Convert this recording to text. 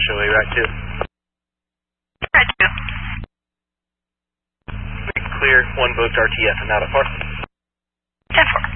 Joshua, you back 2? Right, 2. Clear, 1 booked RTF and out of 4. 10-4.